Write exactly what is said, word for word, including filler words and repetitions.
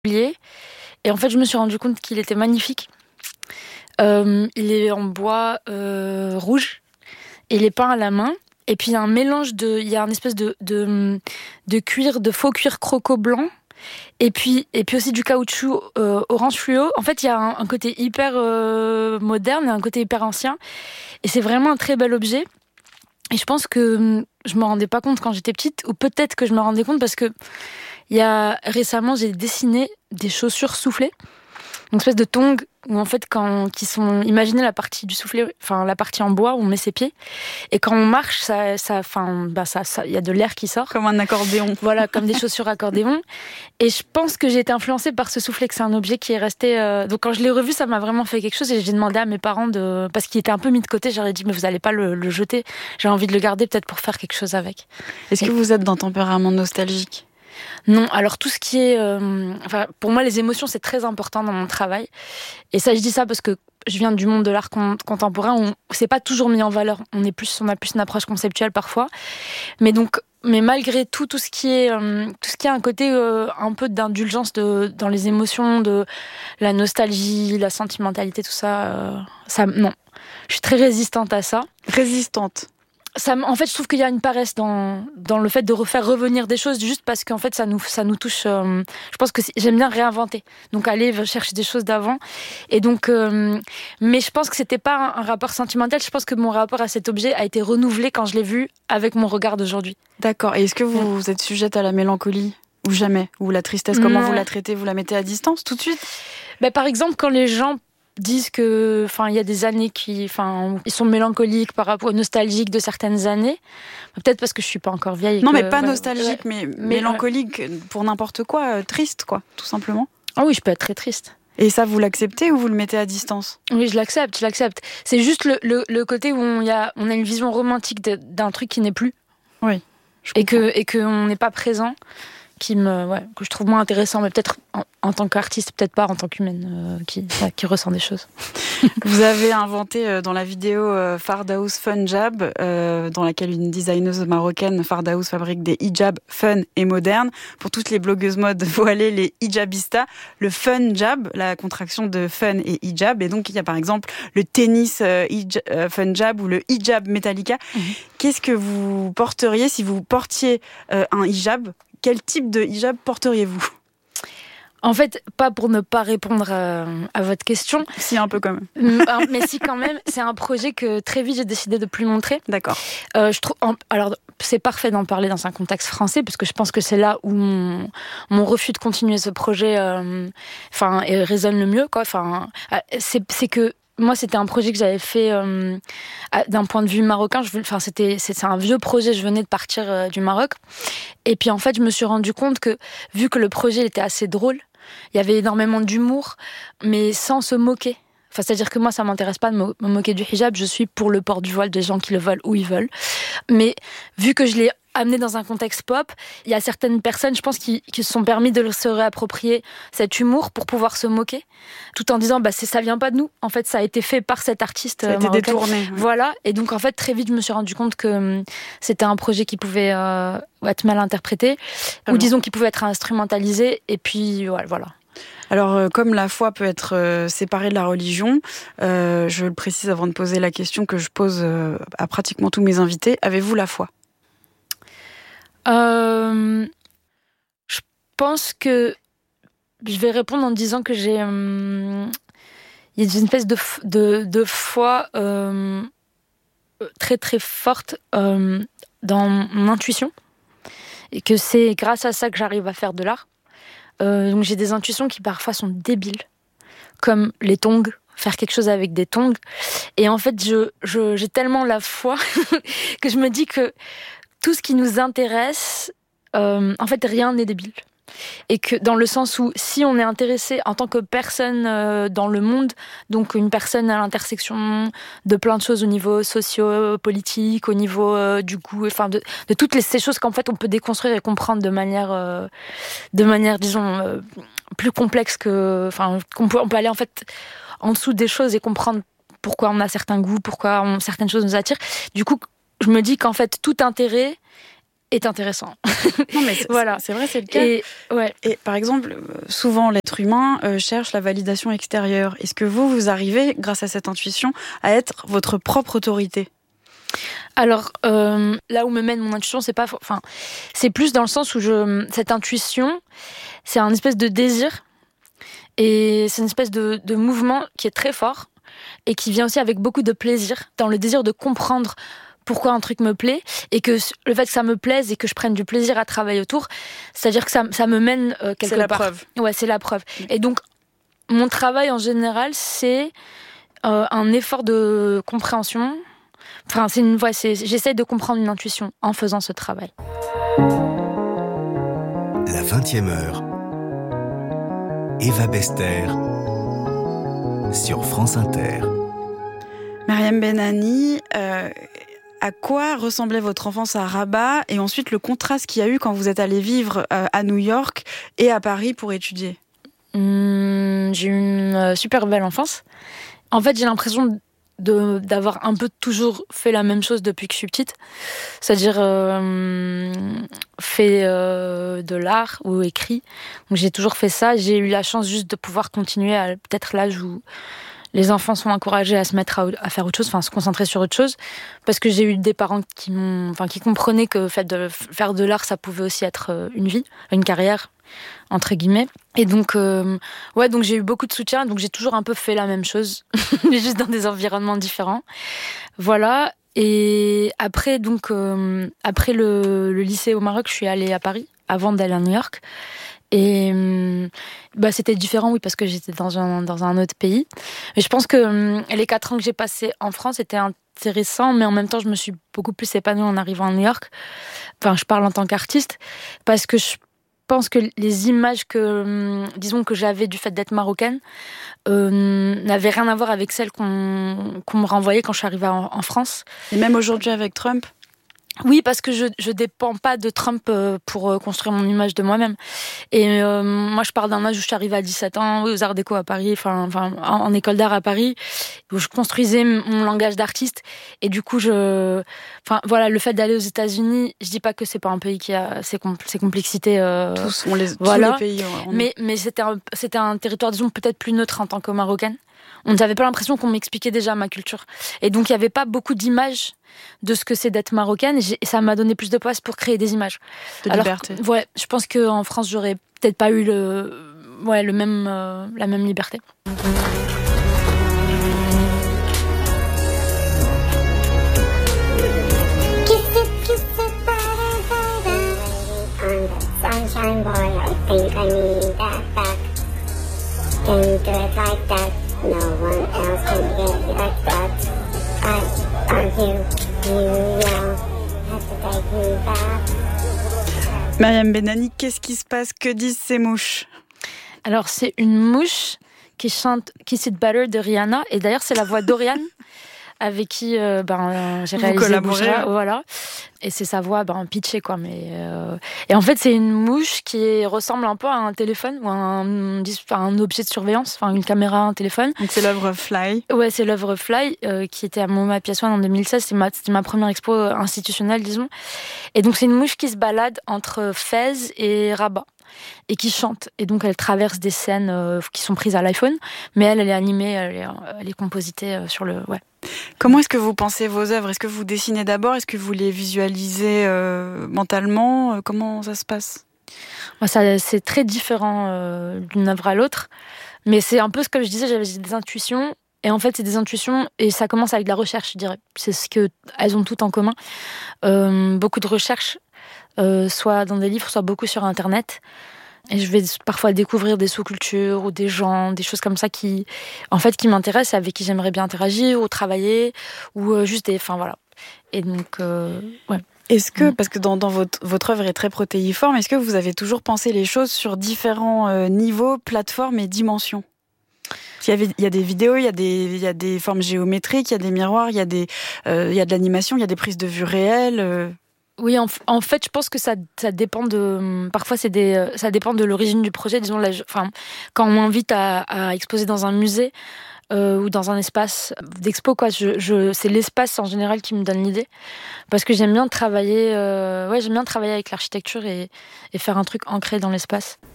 Et en fait, je me suis rendu compte qu'il était magnifique. Euh, il est en bois euh, rouge et il est peint à la main. Et puis il y a un mélange de, il y a une espèce de de, de cuir, de faux cuir croco blanc. Et puis et puis aussi du caoutchouc euh, orange fluo. En fait, il y a un, un côté hyper euh, moderne et un côté hyper ancien. Et c'est vraiment un très bel objet. Et je pense que je me rendais pas compte quand j'étais petite, ou peut-être que je me rendais compte parce que il y a récemment j'ai dessiné des chaussures soufflées, une espèce de tongs où en fait quand qui sont, imaginez la partie du soufflet, enfin la partie en bois où on met ses pieds, et quand on marche, ça, ça, enfin bah ça, ça, il y a de l'air qui sort comme un accordéon. Voilà, comme des chaussures accordéon. Et je pense que j'ai été influencée par ce soufflet, que c'est un objet qui est resté. Euh... Donc quand je l'ai revu, ça m'a vraiment fait quelque chose et j'ai demandé à mes parents de, parce qu'il était un peu mis de côté, j'aurais dit mais vous allez pas le, le jeter, j'ai envie de le garder peut-être pour faire quelque chose avec. Est-ce et... que vous êtes d'un tempérament nostalgique? Non, alors tout ce qui est... Euh, enfin, pour moi, les émotions, c'est très important dans mon travail. Et ça, je dis ça parce que je viens du monde de l'art con- contemporain où c'est pas toujours mis en valeur. On est plus, on a plus une approche conceptuelle parfois. Mais donc, mais malgré tout, tout ce qui est, euh, tout ce qui a un côté euh, un peu d'indulgence de, dans les émotions, de la nostalgie, la sentimentalité, tout ça, euh, ça, non. Je suis très résistante à ça. Résistante. Ça, en fait, je trouve qu'il y a une paresse dans dans le fait de refaire revenir des choses juste parce qu'en fait ça nous ça nous touche. Euh, je pense que j'aime bien réinventer, donc aller chercher des choses d'avant. Et donc, euh, mais je pense que c'était pas un, un rapport sentimental. Je pense que mon rapport à cet objet a été renouvelé quand je l'ai vu avec mon regard d'aujourd'hui. D'accord. Et est-ce que vous, vous êtes sujette à la mélancolie ou jamais, ou la tristesse? Comment non. Vous la traitez? Vous la mettez à distance tout de suite? Ben, par exemple, quand les gens disent que, enfin, il y a des années qui, enfin, ils sont mélancoliques par rapport, nostalgiques de certaines années. Peut-être parce que je suis pas encore vieille. Non, que, mais pas ouais, nostalgique, ouais, mais, mais mélancolique ouais. Pour n'importe quoi, euh, triste, quoi, tout simplement. Ah oui, je peux être très triste. Et ça, vous l'acceptez ou vous le mettez à distance? Oui, je l'accepte, je l'accepte. C'est juste le, le, le côté où on, y a, on a une vision romantique de, d'un truc qui n'est plus. Oui. Et que, et qu'on n'est pas présent. Qui me, ouais, que je trouve moins intéressant, mais peut-être en, en tant qu'artiste, peut-être pas en tant qu'humaine, euh, qui, ouais, qui ressent des choses. Vous avez inventé euh, dans la vidéo euh, Fardaous Fun Jab, euh, dans laquelle une designeuse marocaine, Fardaous, fabrique des hijabs fun et modernes. Pour toutes les blogueuses mode voilées, les hijabistas, le fun jab, la contraction de fun et hijab. Et donc, il y a par exemple le tennis euh, hijab, euh, fun jab ou le hijab Metallica. Mmh. Qu'est-ce que vous porteriez si vous portiez euh, un hijab? Quel type de hijab porteriez-vous? En fait, pas pour ne pas répondre à, à votre question. Si, un peu quand même. Mais si, quand même. C'est un projet que très vite j'ai décidé de plus montrer. D'accord. Euh, je trouve, alors, c'est parfait d'en parler dans un contexte français, parce que je pense que c'est là où mon, mon refus de continuer ce projet, euh, enfin, résonne le mieux, quoi. Enfin, c'est, c'est que moi, c'était un projet que j'avais fait euh, d'un point de vue marocain. Je, enfin, c'était, c'est un vieux projet. Je venais de partir euh, du Maroc. Et puis, en fait, je me suis rendu compte que, vu que le projet était assez drôle, il y avait énormément d'humour, mais sans se moquer. Enfin, c'est-à-dire que moi, ça m'intéresse pas de me moquer du hijab. Je suis pour le port du voile des gens qui le veulent où ils veulent. Mais vu que je l'ai amené dans un contexte pop, il y a certaines personnes, je pense, qui, qui se sont permis de se réapproprier cet humour pour pouvoir se moquer, tout en disant, bah, c'est, ça vient pas de nous. En fait, ça a été fait par cet artiste. Ça a été détourné. Oui. Voilà. Et donc, en fait, très vite, je me suis rendu compte que hum, c'était un projet qui pouvait euh, être mal interprété, ah ou bon. disons qui pouvait être instrumentalisé. Et puis, voilà. voilà. Alors, euh, comme la foi peut être euh, séparée de la religion, euh, je le précise avant de poser la question que je pose euh, à pratiquement tous mes invités, avez-vous la foi? Euh, je pense que je vais répondre en disant que j'ai euh, il y a une espèce de de, de foi euh, très très forte euh, dans mon intuition, et que c'est grâce à ça que j'arrive à faire de l'art. Euh, donc j'ai des intuitions qui parfois sont débiles, comme les tongs, faire quelque chose avec des tongs. Et en fait, je, je j'ai tellement la foi que je me dis que tout ce qui nous intéresse, euh, en fait, rien n'est débile. Et que dans le sens où, si on est intéressé en tant que personne euh, dans le monde, donc une personne à l'intersection de plein de choses au niveau socio-politique, au niveau euh, du goût, enfin de, de toutes les, ces choses qu'en fait on peut déconstruire et comprendre de manière, euh, de manière, disons, euh, plus complexe que, enfin, qu'on peut, on peut aller en fait en dessous des choses et comprendre pourquoi on a certains goûts, pourquoi on, certaines choses nous attirent. Du coup, je me dis qu'en fait, tout intérêt est intéressant. Non, mais c'est, voilà. c'est vrai, c'est le cas. Et, ouais. Et par exemple, souvent, l'être humain euh, cherche la validation extérieure. Est-ce que vous, vous arrivez, grâce à cette intuition, à être votre propre autorité ? Alors, euh, là où me mène mon intuition, c'est pas, enfin, c'est plus dans le sens où je, cette intuition, c'est un espèce de désir et c'est une espèce de, de mouvement qui est très fort et qui vient aussi avec beaucoup de plaisir, dans le désir de comprendre pourquoi un truc me plaît et que le fait que ça me plaise et que je prenne du plaisir à travailler autour, c'est-à-dire que ça, ça me mène euh, quelque part. C'est la preuve. Ouais, c'est la preuve. Et donc, mon travail en général, c'est euh, un effort de compréhension. Enfin, c'est une, ouais, c'est, j'essaie de comprendre une intuition en faisant ce travail. La vingtième heure. Eva Bester sur France Inter. Mariam Benani, euh, à quoi ressemblait votre enfance à Rabat et ensuite le contraste qu'il y a eu quand vous êtes allé vivre euh, à New York et à Paris pour étudier ? Mmh, j'ai eu une euh, super belle enfance. En fait, j'ai l'impression de, d'avoir un peu toujours fait la même chose depuis que je suis petite. C'est-à-dire euh, fait euh, de l'art ou écrit. Donc j'ai toujours fait ça. J'ai eu la chance juste de pouvoir continuer à peut-être l'âge où les enfants sont encouragés à se mettre à, à faire autre chose, enfin se concentrer sur autre chose, parce que j'ai eu des parents qui m'ont, enfin qui comprenaient que fait de faire de l'art, ça pouvait aussi être une vie, une carrière entre guillemets. Et donc euh, ouais, donc j'ai eu beaucoup de soutien, donc j'ai toujours un peu fait la même chose, mais juste dans des environnements différents. Voilà. Et après donc euh, après le, le lycée au Maroc, je suis allée à Paris avant d'aller à New York. Et bah, c'était différent, oui, parce que j'étais dans un, dans un autre pays. Mais je pense que hum, les quatre ans que j'ai passés en France étaient intéressants, mais en même temps, je me suis beaucoup plus épanouie en arrivant à New York. Enfin, je parle en tant qu'artiste, parce que je pense que les images que, hum, disons, que j'avais du fait d'être marocaine euh, n'avaient rien à voir avec celles qu'on, qu'on me renvoyait quand je suis arrivée en, en France. Et même aujourd'hui avec Trump ? Oui, parce que je je dépends pas de Trump pour construire mon image de moi-même. Et euh, moi, je pars d'un âge où je suis arrivée à dix-sept ans, aux Arts Déco à Paris, enfin, enfin, en, en école d'art à Paris, où je construisais mon langage d'artiste. Et du coup, je, enfin, voilà, le fait d'aller aux États-Unis, je dis pas que c'est pas un pays qui a ses, compl- ses complexités. Euh, tous, on les, voilà. tous les pays. On... Mais mais c'était un c'était un territoire, disons, peut-être plus neutre en tant que marocaine. On n'avait pas l'impression qu'on m'expliquait déjà ma culture. Et donc, il n'y avait pas beaucoup d'images de ce que c'est d'être marocaine. Et, et ça m'a donné plus de place pour créer des images. De Alors, liberté. Ouais, je pense qu'en France, j'aurais peut-être pas eu le, ouais, le même, euh, la même liberté. No one else can get like that. I are you, you know, have to take me back. Mariam Benani, qu'est-ce qui se passe ? Que disent ces mouches ? Alors, c'est une mouche qui chante Kiss It Better de Rihanna. Et d'ailleurs, c'est la voix d'Oriane avec qui euh, ben, j'ai réalisé collaboré. Voilà. Et c'est sa voix ben, pitchée, quoi. Mais, euh... Et en fait, c'est une mouche qui ressemble un peu à un téléphone ou à un, un objet de surveillance, enfin une caméra, un téléphone. Donc c'est l'œuvre Fly. Ouais, c'est l'œuvre Fly euh, qui était à MoMA Piace One en deux mille seize. C'était ma, c'était ma première expo institutionnelle, disons. Et donc, c'est une mouche qui se balade entre Fès et Rabat et qui chante. Et donc, elle traverse des scènes euh, qui sont prises à l'iPhone, mais elle, elle est animée, elle est, elle est compositée euh, sur le... Ouais. Comment est-ce que vous pensez vos œuvres ? Est-ce que vous dessinez d'abord ? Est-ce que vous les visualisez euh, mentalement ? Comment ça se passe ? Moi, ça, c'est très différent euh, d'une œuvre à l'autre, mais c'est un peu ce que je disais, j'avais des intuitions, et en fait, c'est des intuitions, et ça commence avec de la recherche, je dirais. C'est ce qu'elles ont toutes en commun. Euh, beaucoup de recherches, euh, soit dans des livres, soit beaucoup sur Internet. Et je vais parfois découvrir des sous-cultures ou des gens, des choses comme ça qui, en fait, qui m'intéressent, avec qui j'aimerais bien interagir ou travailler, ou euh, juste des, enfin voilà. Et donc, euh, ouais. Est-ce que, parce que dans, dans votre, votre œuvre est très protéiforme, est-ce que vous avez toujours pensé les choses sur différents euh, niveaux, plateformes et dimensions ? Il y, avait, il y a des vidéos, il y a des, il y a des formes géométriques, il y a des miroirs, il y a, des, euh, il y a de l'animation, il y a des prises de vue réelles. Euh... Oui, en, en fait, je pense que ça, ça dépend de. Parfois, c'est des, ça dépend de l'origine du projet. Disons, là, je, enfin, quand on m'invite à, à exposer dans un musée, euh, ou dans un espace d'expo, quoi. Je, je, c'est l'espace en général qui me donne l'idée, parce que j'aime bien travailler, euh, ouais, j'aime bien travailler avec l'architecture et, et faire un truc ancré dans l'espace.